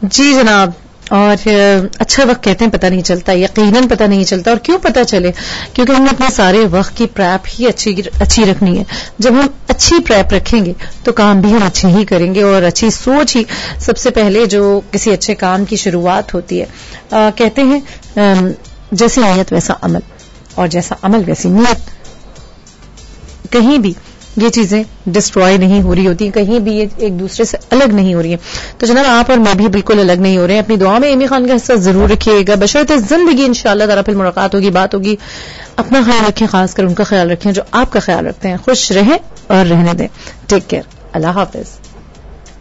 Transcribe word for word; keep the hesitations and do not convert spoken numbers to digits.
जी जनाब, और अच्छा वक्त कहते हैं पता नहीं चलता, यकीनन पता नहीं चलता। और क्यों पता चले? क्योंकि हमने अपने सारे वक्त की प्रैप ही अच्छी अच्छी रखनी है। जब हम अच्छी प्रैप रखेंगे तो काम भी हम अच्छे ही करेंगे, और अच्छी सोच ही सबसे पहले जो किसी अच्छे काम की शुरुआत होती है। आ, कहते हैं आ, जैसी नीयत वैसा अमल, और जैसा अमल वैसी नीयत। कहीं भी ये चीजें डिस्ट्रॉय नहीं हो रही होती, कहीं भी ये एक दूसरे से अलग नहीं हो रही है। तो जनाब आप और मैं भी बिल्कुल अलग नहीं हो रहे हैं। अपनी दुआ में एमी खान का हिस्सा जरूर रखिएगा। बशर्ते जिंदगी इंशाअल्लाह ताला फिर मुलाकात होगी, बात होगी। अपना ख्याल रखें, खासकर उनका ख्याल रखें जो आपका ख्याल रखते हैं। खुश रहें और रहने दें। Take care. अल्लाह हाफिज।